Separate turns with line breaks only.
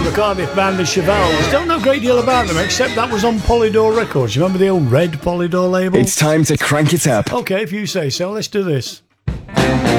the Cardiff band, the Chevelles. Don't know a great deal about them, except that was on Polydor Records. You remember the old red Polydor label?
It's time to crank it up.
Okay, if you say so, let's do this.